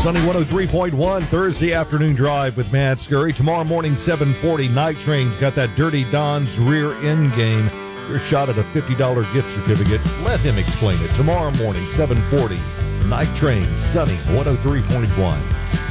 Sunny 103.1, Thursday afternoon drive with Matt Scurry. Tomorrow morning, 7:40, Night Train's got that Dirty Don's rear end game. Your shot at a $50 gift certificate. Let him explain it. Tomorrow morning, 7:40, Night Train, Sunny 103.1.